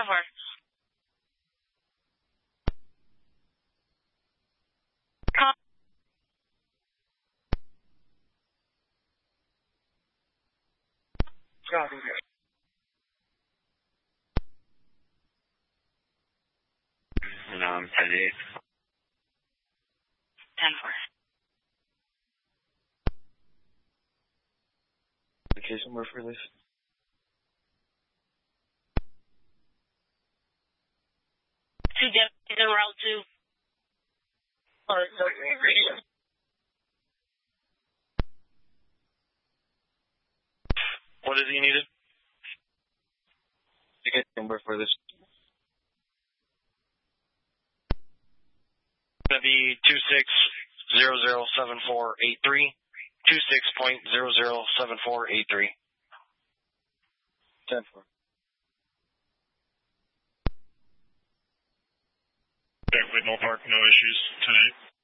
10-4. Copy. No, I'm 10-8. 10-4. Okay, somewhere for this. Two deputies in route 2. Alright, radio. What is he needed? Okay, somewhere for this. Going to be 26007483. 26.007483. 10-4. Whitnall Park, no issues tonight.